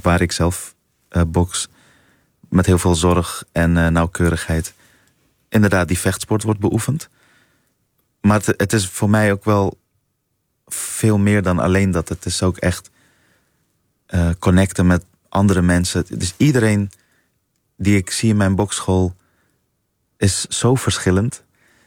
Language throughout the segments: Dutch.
waar ik zelf boks, met heel veel zorg en nauwkeurigheid, inderdaad die vechtsport wordt beoefend. Maar het is voor mij ook wel veel meer dan alleen dat. Het is ook echt connecten met andere mensen. Dus iedereen die ik zie in mijn bokschool is zo verschillend.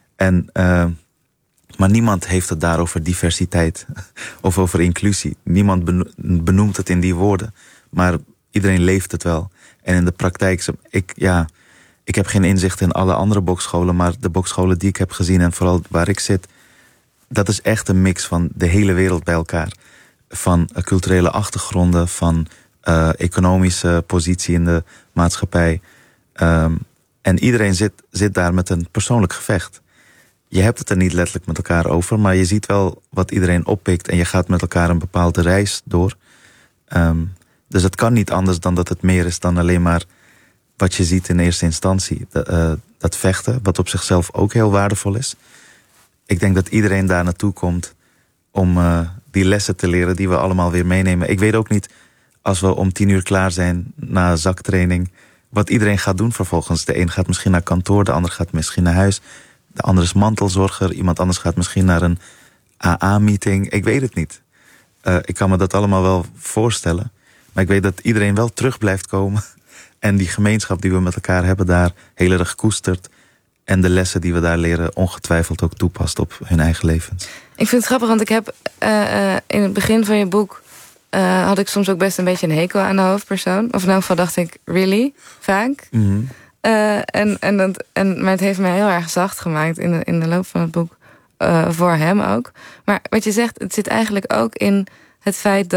Maar niemand heeft het daar over diversiteit of over inclusie. Niemand benoemt het in die woorden. Maar iedereen leeft het wel. En in de praktijk, ik heb geen inzicht in alle andere bokscholen, maar de bokscholen die ik heb gezien en vooral waar ik zit, dat is echt een mix van de hele wereld bij elkaar. Van culturele achtergronden, van economische positie in de maatschappij. En iedereen zit daar met een persoonlijk gevecht. Je hebt het er niet letterlijk met elkaar over, maar je ziet wel wat iedereen oppikt en je gaat met elkaar een bepaalde reis door. Dus het kan niet anders dan dat het meer is dan alleen maar wat je ziet in eerste instantie. Dat vechten, wat op zichzelf ook heel waardevol is. Ik denk dat iedereen daar naartoe komt om die lessen te leren die we allemaal weer meenemen. Ik weet ook niet, als we om 10 uur klaar zijn na zaktraining, wat iedereen gaat doen vervolgens. De een gaat misschien naar kantoor, de ander gaat misschien naar huis. De ander is mantelzorger, iemand anders gaat misschien naar een AA-meeting. Ik weet het niet. Ik kan me dat allemaal wel voorstellen. Maar ik weet dat iedereen wel terug blijft komen. En die gemeenschap die we met elkaar hebben daar heel erg koestert. En de lessen die we daar leren ongetwijfeld ook toepast op hun eigen levens. Ik vind het grappig, want ik heb in het begin van je boek had ik soms ook best een beetje een hekel aan de hoofdpersoon. Of in elk geval dacht ik, really? Vaak. Mm-hmm. Maar het heeft me heel erg zacht gemaakt in de loop van het boek. Voor hem ook. Maar wat je zegt, het zit eigenlijk ook in het feit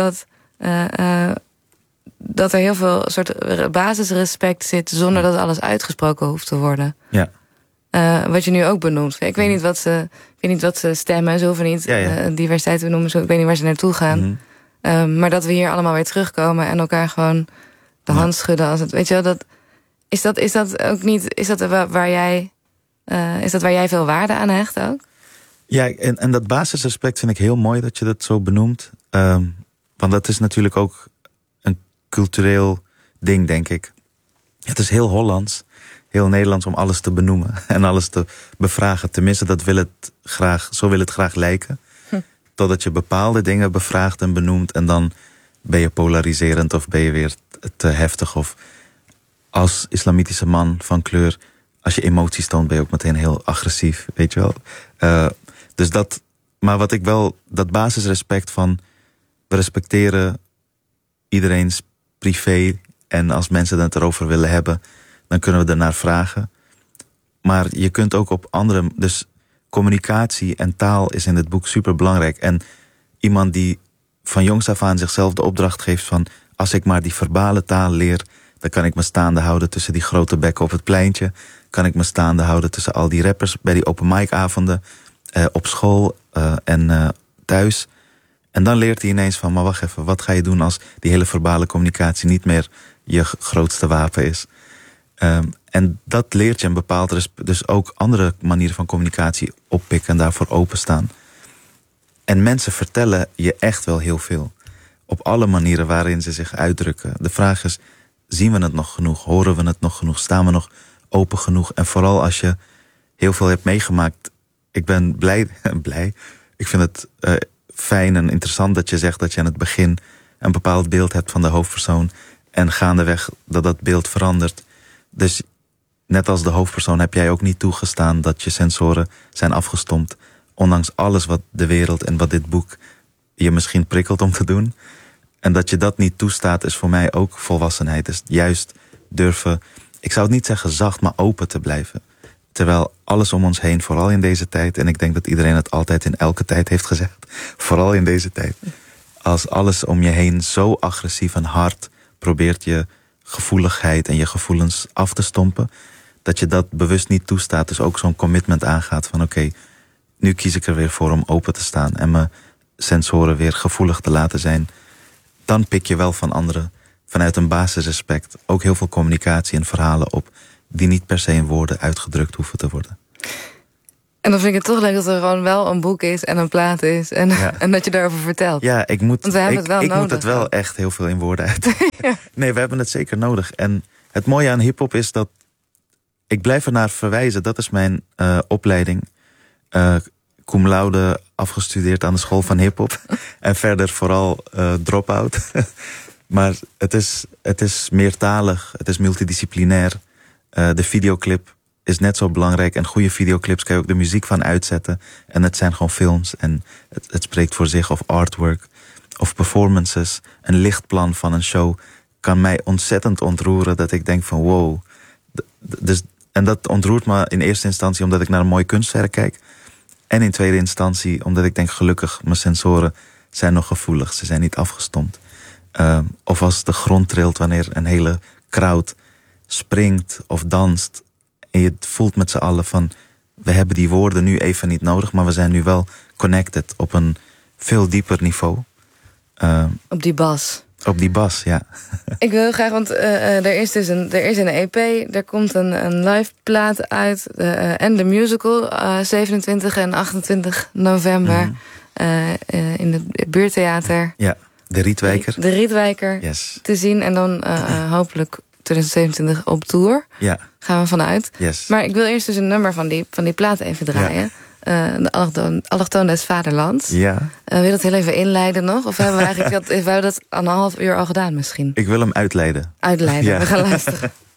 dat er heel veel soort basisrespect zit zonder dat alles uitgesproken hoeft te worden. Ja. Wat je nu ook benoemt. Ik weet niet wat ze stemmen. Ze hoeven niet diversiteit te benoemen. Ik weet niet waar ze naartoe gaan. Mm-hmm. Maar dat we hier allemaal weer terugkomen en elkaar gewoon de hand schudden. Als het, weet je wel, is dat ook niet... Is dat waar jij veel waarde aan hecht ook? Ja, en dat basisrespect vind ik heel mooi dat je dat zo benoemt. Want dat is natuurlijk ook een cultureel ding, denk ik. Het is heel Hollands, heel Nederlands om alles te benoemen en alles te bevragen. Tenminste, zo wil het graag lijken. Totdat je bepaalde dingen bevraagt en benoemt en dan ben je polariserend of ben je weer te heftig. Of als islamitische man van kleur, als je emoties toont, ben je ook meteen heel agressief, weet je wel. Dus maar wat ik wel, dat basisrespect van, we respecteren iedereen's privé en als mensen het erover willen hebben, dan kunnen we ernaar vragen. Maar je kunt ook op andere, dus communicatie en taal is in het boek super belangrijk. En iemand die van jongs af aan zichzelf de opdracht geeft van, als ik maar die verbale taal leer, dan kan ik me staande houden tussen die grote bekken op het pleintje. Kan ik me staande houden tussen al die rappers bij die open mic avonden, op school en thuis. En dan leert hij ineens van, maar wacht even, wat ga je doen als die hele verbale communicatie niet meer je grootste wapen is? En dat leert je een bepaald dus ook andere manieren van communicatie oppikken en daarvoor openstaan. En mensen vertellen je echt wel heel veel. Op alle manieren waarin ze zich uitdrukken. De vraag is, zien we het nog genoeg? Horen we het nog genoeg? Staan we nog open genoeg? En vooral als je heel veel hebt meegemaakt. Ik ben blij. Ik vind het fijn en interessant dat je zegt dat je aan het begin een bepaald beeld hebt van de hoofdpersoon. En gaandeweg dat beeld verandert. Dus net als de hoofdpersoon heb jij ook niet toegestaan dat je sensoren zijn afgestompt. Ondanks alles wat de wereld en wat dit boek je misschien prikkelt om te doen. En dat je dat niet toestaat is voor mij ook volwassenheid. Dus juist durven, ik zou het niet zeggen zacht, maar open te blijven. Terwijl alles om ons heen, vooral in deze tijd, en ik denk dat iedereen het altijd in elke tijd heeft gezegd, vooral in deze tijd. Als alles om je heen zo agressief en hard probeert je gevoeligheid en je gevoelens af te stompen, dat je dat bewust niet toestaat. Dus ook zo'n commitment aangaat van oké, nu kies ik er weer voor om open te staan en mijn sensoren weer gevoelig te laten zijn. Dan pik je wel van anderen vanuit een basisrespect ook heel veel communicatie en verhalen op die niet per se in woorden uitgedrukt hoeven te worden. En dan vind ik het toch leuk dat er gewoon wel een boek is en een plaat is. En, en dat je daarover vertelt. Ja, ik moet het wel echt heel veel in woorden uit. Ja. Nee, we hebben het zeker nodig. En het mooie aan hiphop is dat ik blijf er naar verwijzen. Dat is mijn opleiding. Cum laude, afgestudeerd aan de school van hiphop. En verder vooral drop-out. Maar het is meertalig, het is multidisciplinair. De videoclip is net zo belangrijk. En goede videoclips kan je ook de muziek van uitzetten. En het zijn gewoon films. En het spreekt voor zich. Of artwork. Of performances. Een lichtplan van een show kan mij ontzettend ontroeren. Dat ik denk van wow. Dus, en dat ontroert me in eerste instantie omdat ik naar een mooi kunstwerk kijk. En in tweede instantie omdat ik denk gelukkig mijn sensoren zijn nog gevoelig. Ze zijn niet afgestompt. Of als de grond trilt wanneer een hele crowd springt of danst. En je voelt met z'n allen van we hebben die woorden nu even niet nodig. Maar we zijn nu wel connected op een veel dieper niveau. Op die bas. Op die bas, ja. Ik wil heel graag, want er is een EP. Er komt een live plaat uit. En de musical 27 en 28 november. In het buurtheater. Ja, de Rietwijker. De Rietwijker yes. Te zien. En dan hopelijk 2027 op tour. Ja. Gaan we vanuit. Yes. Maar ik wil eerst dus een nummer van die plaat even draaien. Ja. De allochtoon des vaderlands. Ja. Wil je dat heel even inleiden nog? Of hebben we eigenlijk dat 1,5 uur al gedaan misschien? Ik wil hem uitleiden. Uitleiden, ja. We gaan luisteren.